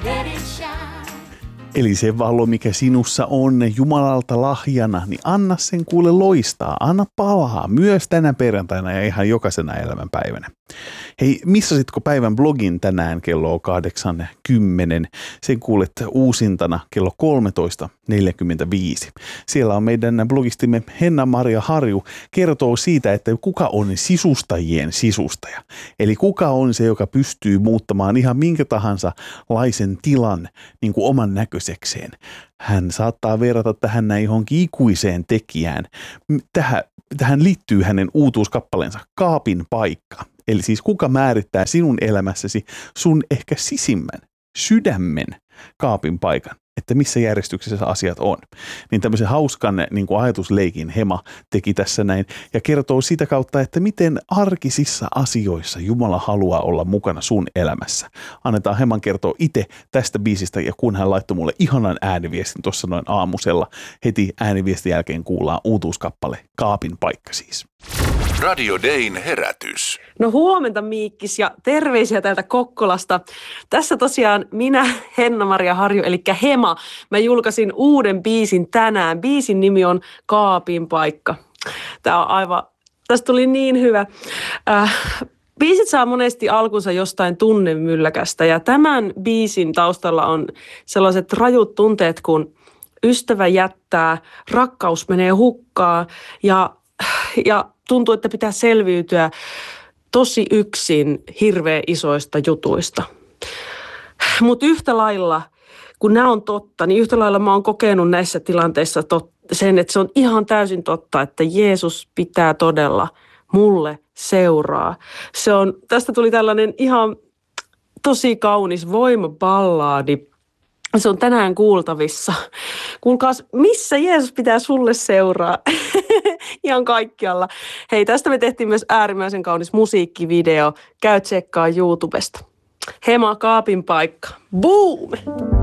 let it shine. Eli se valo, mikä sinussa on Jumalalta lahjana, niin anna sen kuule loistaa, anna palaa myös tänä perjantaina ja ihan jokaisena elämänpäivänä. Hei, missasitko päivän blogin tänään kello 8:10? Sen kuulet uusintana kello 13:45. Siellä on meidän blogistimme Henna-Maria Harju kertoo siitä, että kuka on sisustajien sisustaja. Eli kuka on se, joka pystyy muuttamaan ihan minkä tahansa laisen tilan niin kuin oman näköisekseen. Hän saattaa verrata tähän näin johonkin ikuiseen tekijään. Tähän liittyy hänen uutuuskappaleensa Kaapin paikka. Eli siis kuka määrittää sinun elämässäsi sun ehkä sisimmän, sydämen kaapin paikan, että missä järjestyksessä asiat on. Niin tämmöisen hauskan niin kuin ajatusleikin Hema teki tässä näin ja kertoo sitä kautta, että miten arkisissa asioissa Jumala haluaa olla mukana sun elämässä. Annetaan Heman kertoa itse tästä biisistä ja kun hän laittoi mulle ihanan ääniviestin tuossa noin aamusella, heti ääniviestin jälkeen kuullaan uutuuskappale Kaapin paikka siis. Radio Dayn herätys. No huomenta Miikkis ja terveisiä täältä Kokkolasta. Tässä tosiaan minä, Henna-Maria Harju, eli Hema. Mä julkaisin uuden biisin tänään. Biisin nimi on Kaapin paikka. Tästä tuli niin hyvä. Biisit saa monesti alkunsa jostain tunnemylläkästä ja tämän biisin taustalla on sellaiset rajut tunteet, kun ystävä jättää, rakkaus menee hukkaan ja tuntuu, että pitää selviytyä tosi yksin hirveän isoista jutuista. Mutta yhtä lailla, kun nämä on totta, niin yhtä lailla mä oon kokenut näissä tilanteissa sen, että se on ihan täysin totta, että Jeesus pitää todella mulle seuraa. Tästä tuli tällainen ihan tosi kaunis voimaballaadi. Se on tänään kuultavissa. Kuulkaas, missä Jeesus pitää sulle seuraa? Ihan kaikkialla. Hei, tästä me tehtiin myös äärimmäisen kaunis musiikkivideo. Käy tsekkaa YouTubesta. Hema, Kaapin paikka. Boom!